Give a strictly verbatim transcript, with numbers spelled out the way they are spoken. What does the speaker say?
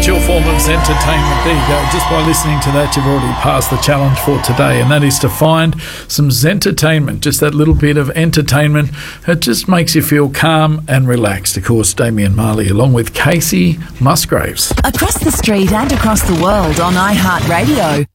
That's your form of entertainment. There you go. Just by listening to that, you've already passed the challenge for today, and that is to find some Zentertainment, just that little bit of entertainment. It just makes you feel calm and relaxed. Of course, Damian Marley along with Casey Musgraves. Across the street and across the world on iHeartRadio.